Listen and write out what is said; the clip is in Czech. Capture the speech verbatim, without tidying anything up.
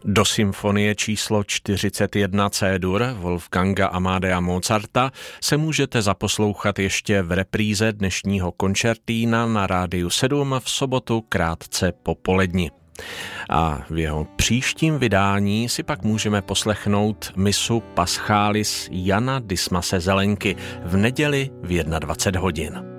Do symfonie číslo čtyřicet jedna C-dur Wolfganga Amadea Mozarta se můžete zaposlouchat ještě v repríze dnešního koncertína na Rádiu sedm v sobotu krátce po poledni. A v jeho příštím vydání si pak můžeme poslechnout misu Paschalis Jana Dismase Zelenky v neděli v dvacet jedna hodin.